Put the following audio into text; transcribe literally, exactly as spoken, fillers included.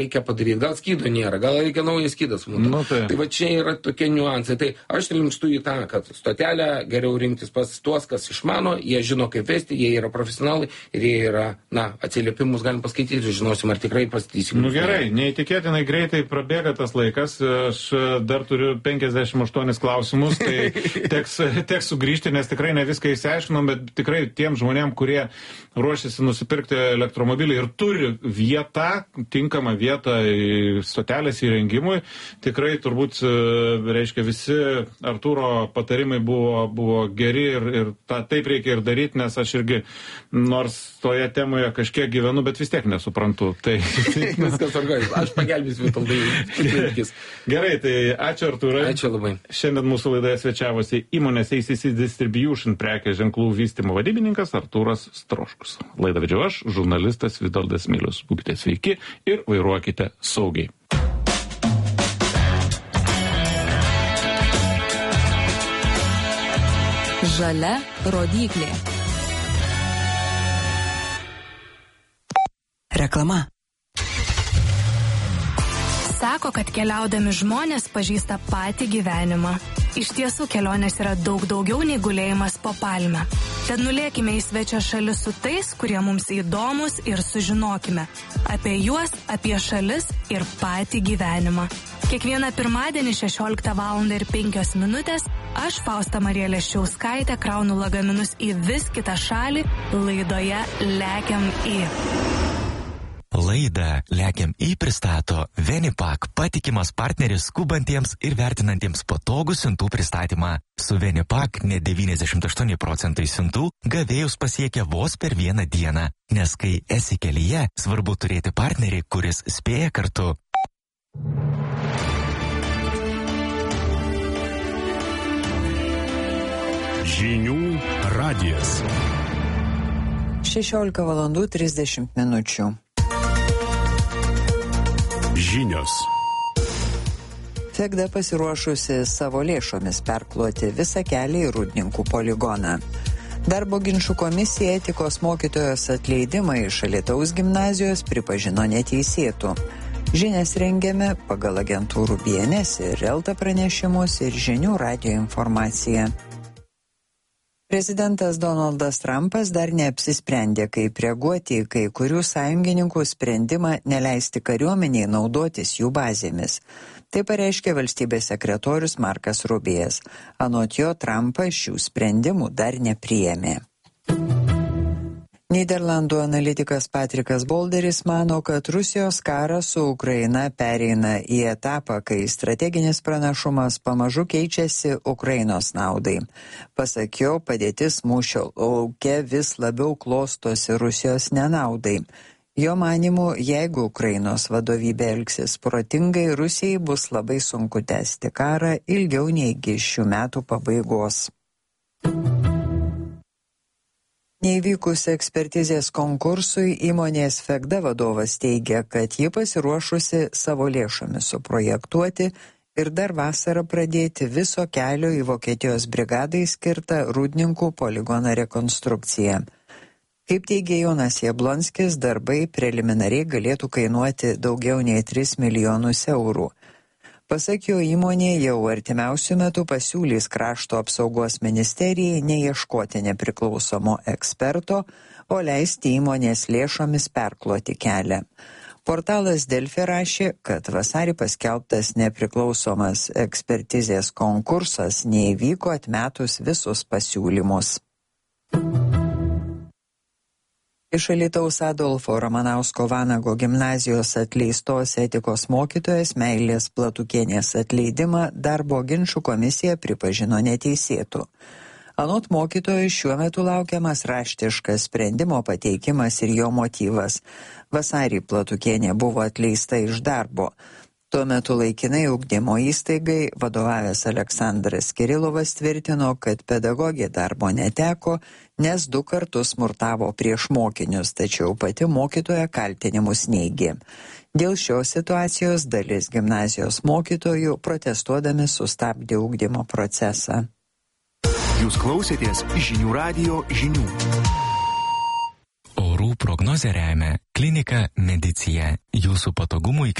reikia padaryti, gal skydo nėra, gal reikia naujas skydas. Nu, tai. tai va čia yra tokie niuansai. Tai aš linkstu į tą, kad stotelę geriau rinktis pas tuos, kas išmano, jie žino kaip vesti, jie yra profesionalai ir jie yra, na, atsiliepimus galim paskaityti, žinosim, ar tikrai pastatysim. Nu gerai, neįtikėtinai greitai prabėga tas laikas, aš dar turiu penkiasdešimt aštuonis klausimus, tai teks, teks sugrįžti, nes tikrai ne viską įsiaiškinom, bet tikrai tiem žmonėm, kurie ruošiasi nusipirkti elektromobilį ir turi vietą, tinkamą vietą, stotelės įrengimui. Tikrai turbūt, reiškia, visi Artūro patarimai buvo, buvo geri ir, ir ta, taip reikia ir daryti, nes aš irgi, nors toje temoje kažkiek gyvenu, bet vis tiek nesuprantu. Tai, viskas organizuoja. Aš pagelbėsiu Vitoldai. Gerai, tai ačiū Artūrai. Ačiū labai. Šiandien mūsų laidoje svečiavosi įmonės A C C Distribution prekės ženklų vystymo vadybininkas Artūras Stroškus. Laidą vedžiau aš, žurnalistas Vitoldas Milius. Būkite sveiki ir vairuokite saugiai. Žalia rodyklė. Reklama. Sako, kad keliaudami žmonės pažįsta patį gyvenimą. Iš tiesų, kelionės yra daug daugiau nei gulėjimas po palme. Tad nulėkime į svečią šalis su tais, kurie mums įdomus ir sužinokime apie juos, apie šalis ir patį gyvenimą. Kiekvieną pirmadienį šešioliktą valandą ir penkios minutės aš, Fausta Marija Leščiauskaitė, kraunu lagaminus į vis kitą šalį laidoje Lekiam į. Laidą Lekiam į pristato Venipak, patikimas partneris skubantiems ir vertinantiems patogų siuntų pristatymą. Su Venipak net devyniasdešimt aštuoni procentai siuntų gavėjus pasiekia vos per vieną dieną, nes kai esi kelyje, svarbu turėti partnerį, kuris spėja kartu. Žinių radijas. šešiolika valandų trisdešimt minučių. Žinios. Fegda pasiruošusi savo lėšomis perkloti visą kelią į Rūdninkų poligoną. Darbo ginčų komisija etikos mokytojos atleidimą iš Alytaus gimnazijos pripažino neteisėtų. Žinias rengiame pagal agentūrų B N S ir Elta pranešimus ir žinių radijo informaciją. Prezidentas Donaldas Trumpas dar neapsisprendė, kaip reaguoti į kai kurių sąjungininkų sprendimą neleisti kariuomeniai naudotis jų bazėmis. Tai pareiškė valstybės sekretorius Markas Rubijas. Anot jo, Trumpas šių sprendimų dar nepriėmė. Nyderlandų analitikas Patrikas Bolderis mano, kad Rusijos karas su Ukraina pereina į etapą, kai strateginis pranašumas pamažu keičiasi Ukrainos naudai. Pasak jo, padėtis mūšio lauke vis labiau klostosi Rusijos nenaudai. Jo manimu, jeigu Ukrainos vadovybė elgsis protingai, Rusijai bus labai sunku tęsti karą ilgiau nei iki šių metų pabaigos. Neįvykus ekspertizės konkursui, įmonės Fegda vadovas teigia, kad ji pasiruošusi savo lėšomis suprojektuoti ir dar vasarą pradėti viso kelio į Vokietijos brigadai skirtą Rūdninkų poligono rekonstrukciją. Kaip teigia Jonas Jablonskis, darbai preliminariai galėtų kainuoti daugiau nei tris milijonus eurų. Pasak jo, įmonė jau artimiausių metų pasiūlys krašto apsaugos ministerijai neieškoti nepriklausomo eksperto, o leisti įmonės lėšomis perkloti kelią. Portalas Delfi rašė, kad vasarį paskelbtas nepriklausomas ekspertizės konkursas neįvyko atmetus visus pasiūlymus. Iš Alytaus Adolfo Ramanausko Vanago gimnazijos atleistos etikos mokytojas Meilės Platukienės atleidimą darbo ginčų komisija pripažino neteisėtų. Anot mokytojų šiuo metu laukiamas raštiškas sprendimo pateikimas ir jo motyvas. Vasarį Platukienė buvo atleista iš darbo. Tuo metu laikinai ugdymo įstaigai vadovavęs Aleksandras Kirilovas tvirtino, kad pedagogė darbo neteko, nes du kartus smurtavo prieš mokinius, tačiau pati mokytoja kaltinimus neigė. Dėl šios situacijos dalis gimnazijos mokytojų protestuodami sustabdė ugdymo procesą. Jūs klausėtės žinių radijo žinių. Orų Prognozę remia klinika Medicija. Jūsų patogumui